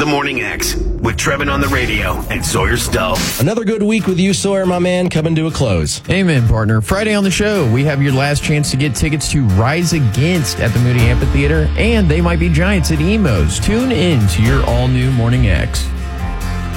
The Morning X with Trevin on the radio and Sawyer Stowe. Another good week with you, Sawyer, my man, coming to a close. Amen, partner. Friday on the show, we have your last chance to get tickets to Rise Against at the Moody Amphitheater, and They Might Be Giants at Emo's. Tune in to your all-new Morning X.